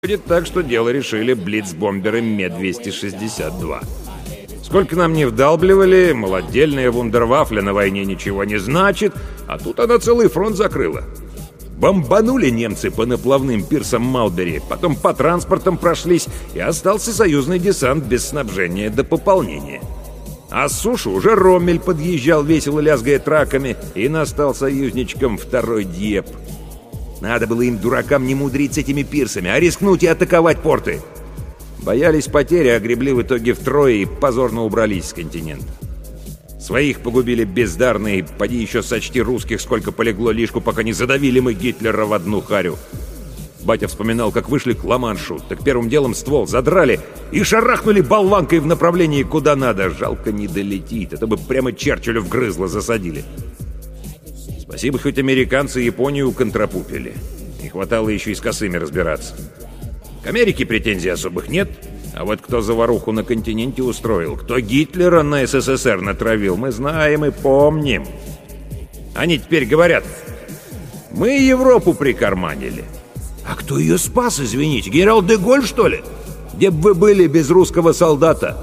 Так что дело решили блицбомберы Ме-262. Сколько нам не вдалбливали, молодельная вундервафля на войне ничего не значит, а тут она целый фронт закрыла. Бомбанули немцы по наплавным пирсам Малбери, потом по транспортам прошлись, и остался союзный десант без снабжения до пополнения. А с суши уже Роммель подъезжал, весело лязгая траками, и настал союзничком второй Дьеп. Надо было им, дуракам, не мудрить с этими пирсами, а рискнуть и атаковать порты. Боялись потери, а гребли в итоге втрое и позорно убрались с континента. Своих погубили бездарные, поди еще сочти русских, сколько полегло лишку, пока не задавили мы Гитлера в одну харю. Батя вспоминал, как вышли к Ла-Маншу, так первым делом ствол задрали и шарахнули болванкой в направлении, куда надо. Жалко, не долетит, это бы прямо Черчиллю в грызло засадили. Спасибо, хоть американцы Японию контрапупили. Не хватало еще и с косыми разбираться. К Америке претензий особых нет, а вот кто заваруху на континенте устроил, кто Гитлера на СССР натравил, мы знаем и помним. Они теперь говорят: мы Европу прикарманили. А кто ее спас, извините, генерал де-Голь, что ли? Где бы вы были без русского солдата?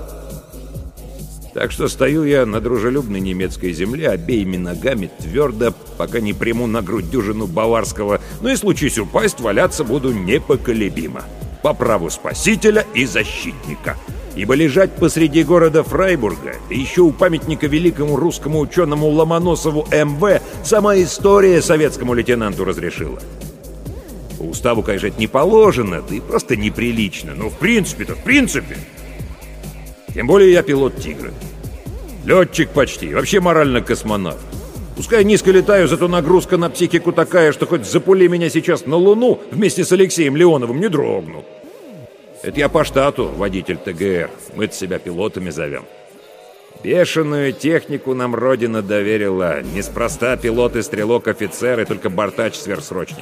Так что стою я на дружелюбной немецкой земле обеими ногами твердо, пока не приму на грудь дюжину баварского, но и случись упасть, валяться буду непоколебимо. По праву спасителя и защитника. Ибо лежать посреди города Фрайбурга, да еще у памятника великому русскому ученому Ломоносову М.В. сама история советскому лейтенанту разрешила. По уставу, конечно, это не положено, да и просто неприлично, но в принципе-то, в принципе. Тем более я пилот «Тигра». Летчик почти, вообще морально космонавт. Пускай низко летаю, зато нагрузка на психику такая, что хоть запули меня сейчас на Луну вместе с Алексеем Леоновым, не дрогну. Это я по штату водитель ТГР, мы-то себя пилотами зовем. Бешеную технику нам Родина доверила. Неспроста пилот и стрелок-офицеры, только бортач-сверхсрочник.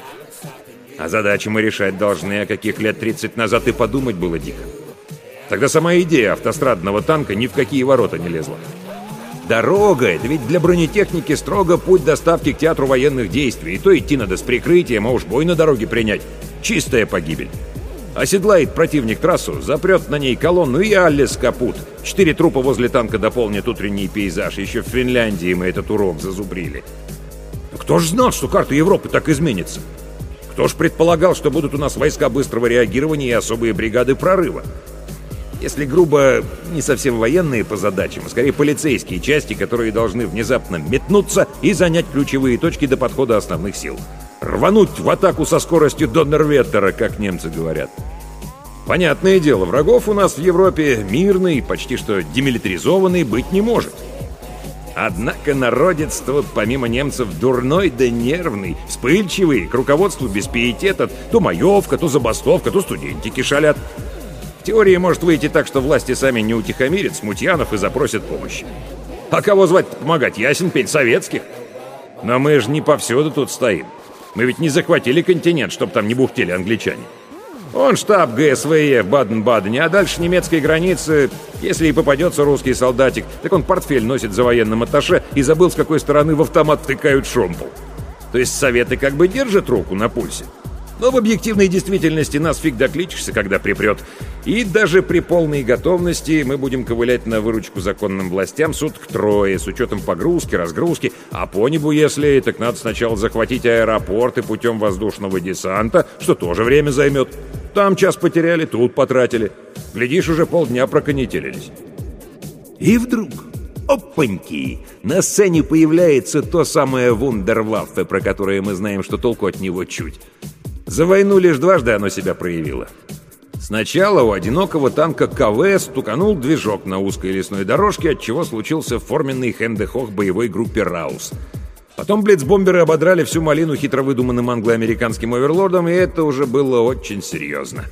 А задачи мы решать должны, о каких лет 30 назад и подумать было дико. Тогда сама идея автострадного танка ни в какие ворота не лезла. Дорога — это ведь для бронетехники строго путь доставки к театру военных действий. И то идти надо с прикрытием, а уж бой на дороге принять. Чистая погибель. Оседлает противник трассу, запрет на ней колонну и аллес капут. 4 трупа возле танка дополнят утренний пейзаж. Еще в Финляндии мы этот урок зазубрили. Но кто ж знал, что карта Европы так изменится? Кто ж предполагал, что будут у нас войска быстрого реагирования и особые бригады прорыва? Если грубо, не совсем военные по задачам, а скорее полицейские части, которые должны внезапно метнуться и занять ключевые точки до подхода основных сил. Рвануть в атаку со скоростью Доннерветтера, как немцы говорят. Понятное дело, врагов у нас в Европе мирный, почти что демилитаризованный быть не может. Однако народец тут, помимо немцев, дурной да нервный, вспыльчивый, к руководству без пиетета, то маевка, то забастовка, то студентики шалят. В теории может выйти так, что власти сами не утихомирят смутьянов и запросят помощи. А кого звать помогать? Ясен пень, советских. Но мы же не повсюду тут стоим. Мы ведь не захватили континент, чтобы там не бухтели англичане. Он штаб ГСВЕ в Баден-Бадене, а дальше немецкой границы, если и попадется русский солдатик, так он портфель носит за военным атташе и забыл, с какой стороны в автомат втыкают шомпол. То есть советы как бы держат руку на пульсе. Но в объективной действительности нас фиг докличешься, когда припрет. И даже при полной готовности мы будем ковылять на выручку законным властям суток трое, с учетом погрузки, разгрузки. А по небу, если, так надо сначала захватить аэропорты путем воздушного десанта, что тоже время займет. Там час потеряли, тут потратили. Глядишь, уже полдня проконетелились. И вдруг, опаньки, на сцене появляется то самое вундерваффе, про которое мы знаем, что толку от него чуть. За войну лишь дважды оно себя проявило. Сначала у одинокого танка КВ стуканул движок на узкой лесной дорожке, отчего случился форменный хендехох боевой группе «Раус». Потом блицбомберы ободрали всю малину хитро выдуманным англо-американским оверлордом, и это уже было очень серьезно.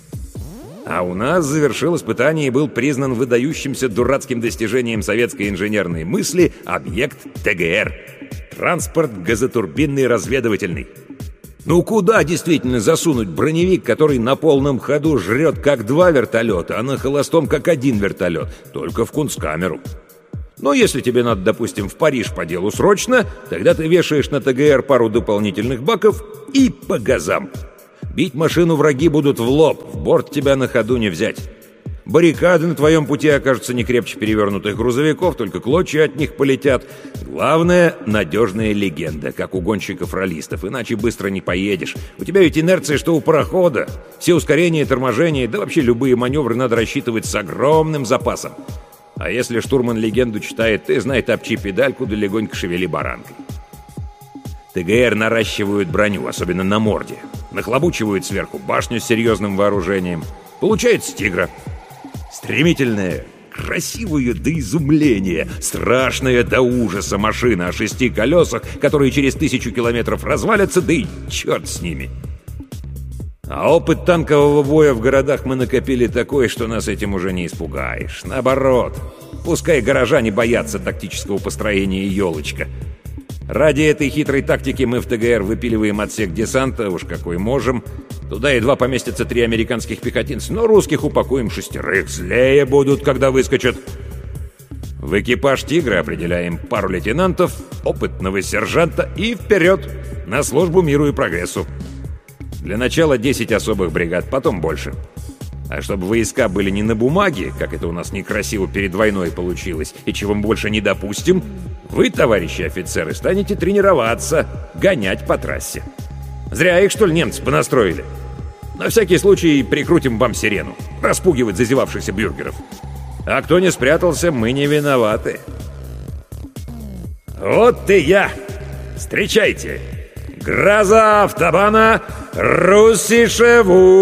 А у нас завершил испытание и был признан выдающимся дурацким достижением советской инженерной мысли объект ТГР — транспорт газотурбинный разведывательный. Ну куда действительно засунуть броневик, который на полном ходу жрет как 2 вертолета, а на холостом как 1 вертолет? Только в кунсткамеру. Но если тебе надо, допустим, в Париж по делу срочно, тогда ты вешаешь на ТГР пару дополнительных баков и по газам. Бить машину враги будут в лоб, в борт тебя на ходу не взять. Баррикады на твоем пути окажутся не крепче перевернутых грузовиков, только клочья от них полетят. Главное — надежная легенда, как у гонщиков-раллистов, иначе быстро не поедешь. У тебя ведь инерция, что у парохода. Все ускорения, торможения, да вообще любые маневры надо рассчитывать с огромным запасом. А если штурман легенду читает, ты, знай, топчи педальку, да легонько шевели баранкой. ТГР наращивают броню, особенно на морде. Нахлобучивают сверху башню с серьезным вооружением. Получается «Тигра». Стремительная, красивая до изумления, страшная до ужаса машина о 6 колесах, которые через 1000 километров развалятся, да и черт с ними. А опыт танкового боя в городах мы накопили такой, что нас этим уже не испугаешь. Наоборот, пускай горожане боятся тактического построения елочка. Ради этой хитрой тактики мы в ТГР выпиливаем отсек десанта, уж какой можем. Туда едва поместятся 3 американских пехотинца, но русских упакуем 6. Злее будут, когда выскочат. В экипаж «Тигра» определяем пару лейтенантов, опытного сержанта и вперед, на службу миру и прогрессу. Для начала 10 особых бригад, потом больше. А чтобы войска были не на бумаге, как это у нас некрасиво перед войной получилось, и чего мы больше не допустим, вы, товарищи офицеры, станете тренироваться, гонять по трассе. Зря их, что ли, немцы понастроили? На всякий случай прикрутим вам сирену, распугивать зазевавшихся бюргеров. А кто не спрятался, мы не виноваты. Вот и я! Встречайте! Гроза автобана «Руссische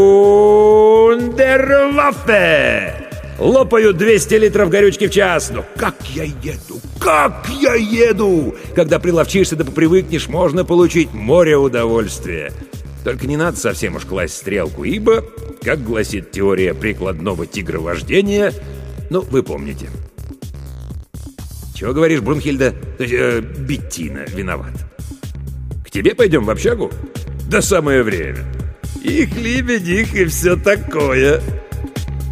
Wunderwaffe». Лопаю 200 литров горючки в час. Но как я еду? Как я еду? Когда приловчишься да попривыкнешь, можно получить море удовольствия. Только не надо совсем уж класть стрелку, ибо, как гласит теория прикладного тигровождения, ну, вы помните. Чего говоришь, Брунхильда? То есть, Беттина виноват. К тебе пойдем в общагу? Да самое время. Их лебедих и все такое.